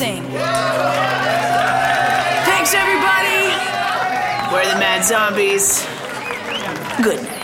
sing. Thanks, everybody. We're the Mad Zombies. Good night.